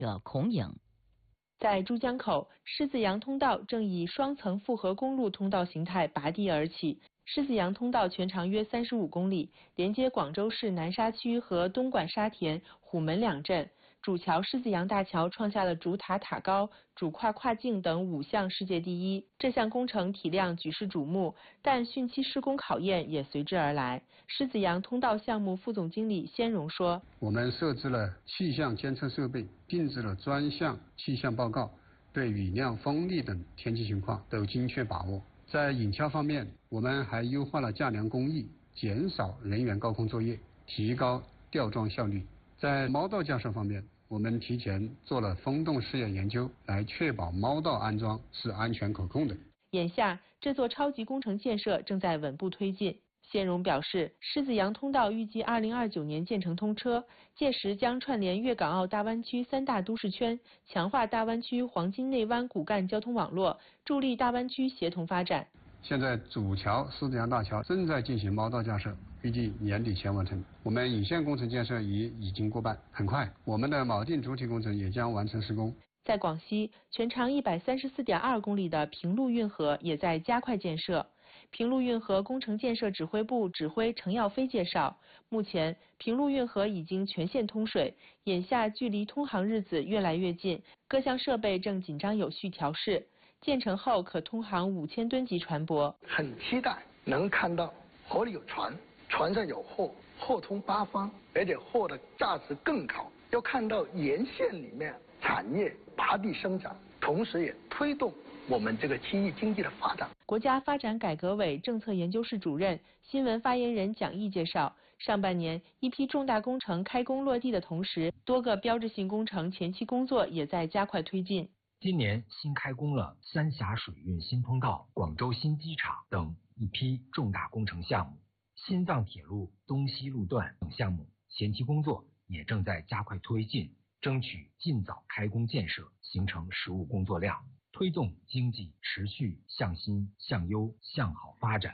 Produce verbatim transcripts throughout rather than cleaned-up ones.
者孔颖。 在珠江口，狮子洋通道正以双层复合公路通道形态拔地而起。狮子洋通道全长约三十五公里，连接广州市南沙区和东莞沙田、虎门两镇。主桥狮子洋大桥创下了主塔塔高、主跨跨境等五项世界第一。这项工程体量举世瞩目，但汛期施工考验也随之而来。狮子洋通道项目副总经理先荣说：“ 我们设置了气象监测设备，定制了专项气象报告，对雨量、风力等天气情况都精确把握。在引桥方面，我们还优化了架梁工艺，减少人员高空作业，提高吊装效率。在猫道架设方面，我们提前做了风洞试验研究，来确保猫道安装是安全可控的。” 眼下，这座超级工程建设正在稳步推进。谢荣表示，狮子洋通道预计二零二九年建成通车，届时将串联粤港澳大湾区三大都市圈，强化大湾区黄金内湾骨干交通网络，助力大湾区协同发展。 现在主桥狮子洋大桥正在进行猫道架设，预计年底前完成。我们引线工程建设已已经过半，很快我们的锚定主体工程也将完成施工。 在广西，全长一百三十四点二公里的平陆运河也在加快建设。平陆运河工程建设指挥部指挥程耀飞介绍，目前平陆运河已经全线通水，眼下距离通航日子越来越近，各项设备正紧张有序调试。建成后可通航五千吨级船舶。 很期待能看到河里有船，船上有货，货通八方，而且货的价值更高。要看到沿线里面产业拔地生长，同时也推动我们这个区域经济的发展。 国家发展改革委政策研究室主任、新闻发言人蒋毅介绍，上半年一批重大工程开工落地的同时，多个标志性工程前期工作也在加快推进。 今年新开工了三峡水运新通道、广州新机场等一批重大工程项目，新藏铁路东西路段等项目前期工作也正在加快推进，争取尽早开工建设，形成实务工作量，推动经济持续向新、向优、向好发展。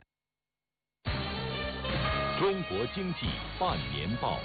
中国经济半年报。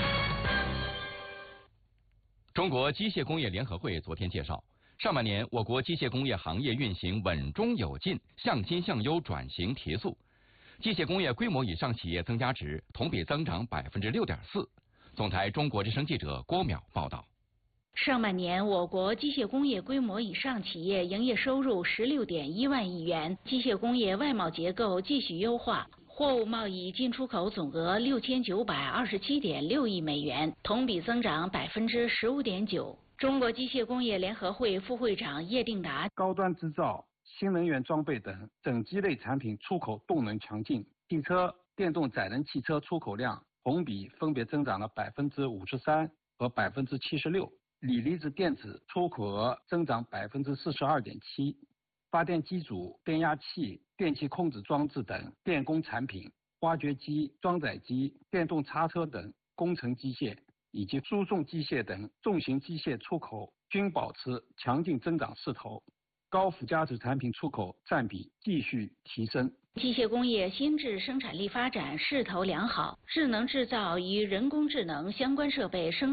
中国机械工业联合会昨天介绍，上半年我国机械工业行业运行稳中有进，向新向优转型提速，机械工业规模以上企业增加值同比增长百分之六点四。总台中国之声记者郭淼报道。 上半年，我国机械工业规模以上企业营业收入十六点一万亿元，机械工业外贸结构继续优化，货物贸易进出口总额六千九百二十七点六亿美元，同比增长百分之十五点九。中国机械工业联合会副会长叶定达： 高端制造、新能源装备等整机类产品出口动能强劲，汽车、电动载人汽车出口量同比分别增长了百分之五十三和百分之七十六。锂离子电池出口额增长百分之四十二点七，发电机组、变压器、电气控制装置等电工产品、挖掘机、装载机、电动叉车等工程机械以及输送机械等重型机械出口均保持强劲增长势头，高附加值产品出口占比继续提升。 机械工业新质生产力发展势头良好，智能制造与人工智能相关设备生